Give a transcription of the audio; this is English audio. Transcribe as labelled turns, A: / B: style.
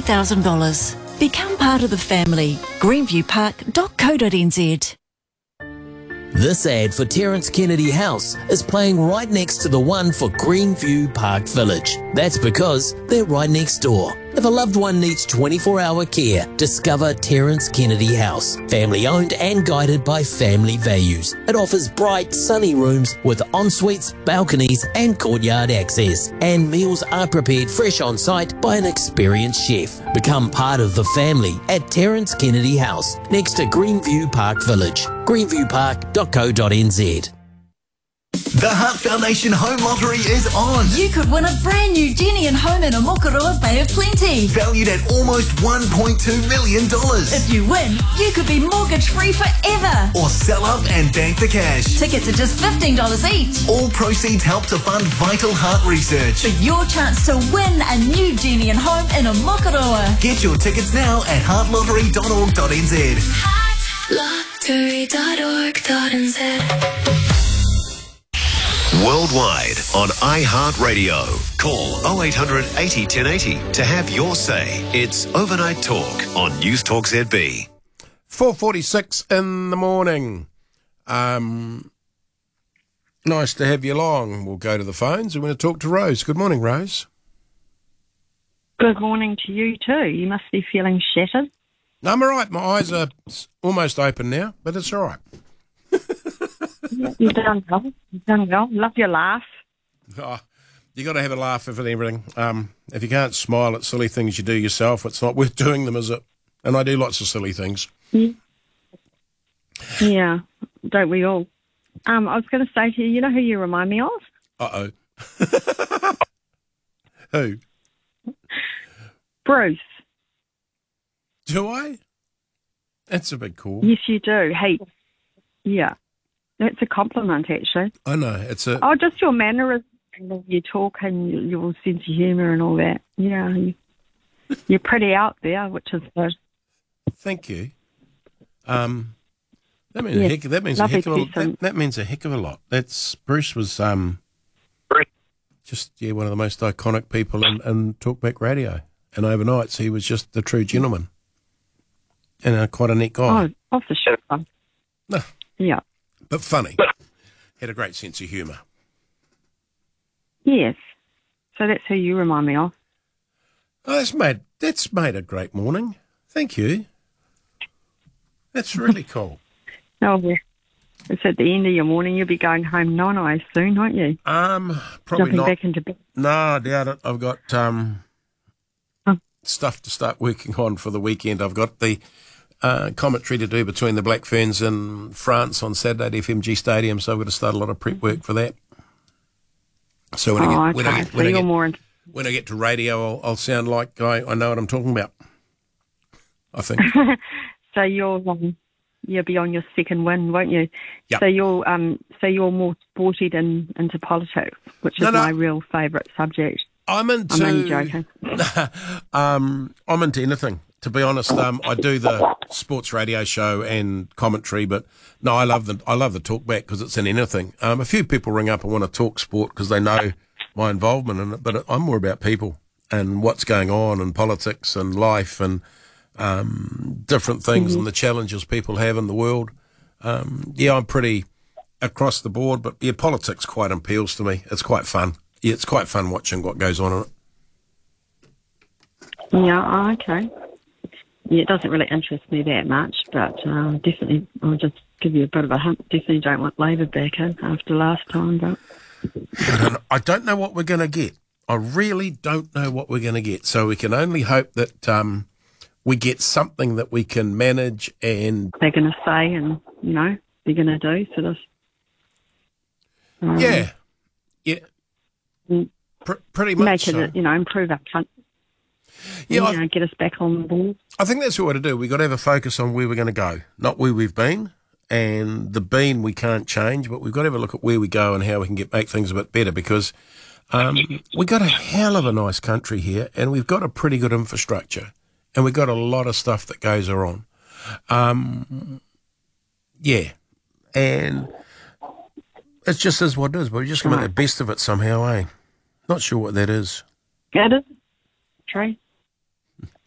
A: $50,000. Become part of the family. greenviewpark.co.nz.
B: This ad for Terence Kennedy House is playing right next to the one for Greenview Park Village. That's because they're right next door. If a loved one needs 24-hour care, discover Terence Kennedy House. Family owned and guided by family values. It offers bright, sunny rooms with en-suites, balconies and courtyard access. And meals are prepared fresh on site by an experienced chef. Become part of the family at Terence Kennedy House, next to Greenview Park Village. greenviewpark.co.nz.
C: The Heart Foundation Home Lottery is on.
A: You could win a brand new Genian home in Omokoroa Bay of Plenty.
C: Valued at almost $1.2 million.
A: If you win, you could be mortgage-free forever.
C: Or sell up and bank the cash.
A: Tickets are just $15 each.
C: All proceeds help to fund vital heart research.
A: For your chance to win a new Genian home in Omokoroa.
C: Get your tickets now at heartlottery.org.nz.
D: heartlottery.org.nz.
E: Worldwide on iHeartRadio. Call 0800 80 1080 to have your say. It's Overnight Talk on News Talk ZB.
F: 4:46 in the morning. Nice to have you along. We'll go to the phones. I'm going to talk to Rose. Good morning, Rose.
G: Good morning to you too. You must be feeling shattered.
F: No, I'm all right. My eyes are almost open now, but it's all right.
G: You've done well. You've done well. Love your laugh.
F: Oh, you got to have a laugh at everything. If you can't smile at silly things you do yourself, it's not worth doing them, is it? And I do lots of silly things.
G: Yeah, don't we all? I was going to say to you, you know who you remind me of?
F: Uh-oh. Who?
G: Bruce.
F: Do I? That's a big call.
G: Yes, you do. Hey, yeah. That's a compliment, actually.
F: I know. It's a...
G: Oh, just your mannerisms when you talk and your sense of humour and all that. Yeah, you're pretty out there, which is good.
F: Thank you. That means a heck. That means a heck of a. That means a heck of a lot. That's Bruce was just one of the most iconic people in talkback radio. And overnights, he was just the true gentleman and quite a neat guy.
G: Oh, for sure.
F: No.
G: Yeah.
F: But funny. Had a great sense of humour.
G: Yes. So that's who you remind me of.
F: Oh, that's made a great morning. Thank you. That's really cool.
G: Oh, it's at the end of your morning. You'll be going home night soon, won't you?
F: Probably not.
G: Back into bed.
F: No, I doubt it. I've got stuff to start working on for the weekend. I've got the commentary to do between the Black Ferns and France on Saturday at FMG Stadium, so I've got to start a lot of prep work for that. So when I get to radio, I'll sound like I know what I'm talking about, I think.
G: So you'll be on your second win, won't you?
F: Yep.
G: So you're more sporty than into politics, which is my real favourite subject.
F: I'm
G: only joking.
F: I'm into anything. To be honest, I do the sports radio show and commentary, but no, I love the talkback because it's in anything. A few people ring up and want to talk sport because they know my involvement in it, but I'm more about people and what's going on and politics and life and different things and the challenges people have in the world. I'm pretty across the board, but politics quite appeals to me. It's quite fun. Yeah, it's quite fun watching what goes on in it.
G: Yeah, okay. Yeah, it doesn't really interest me that much, but definitely, I'll just give you a bit of a hint. Definitely don't want Labour back in after last time, but...
F: I don't know what we're going to get. I really don't know what we're going to get. So we can only hope that we get something that we can manage and...
G: They're going to say and, they're going to do, sort of...
F: Yeah. Pretty much
G: make it,
F: so.
G: Improve our country.
F: Yeah,
G: get us back on the board.
F: I think that's what we got to do. We've got to have a focus on where we're going to go, not where we've been. And the bean we can't change, but we've got to have a look at where we go and how we can make things a bit better because we've got a hell of a nice country here and we've got a pretty good infrastructure and we've got a lot of stuff that goes on. And it's just is what it is, but we're just going to make the best of it somehow, eh? Not sure what that is.
G: It is. True.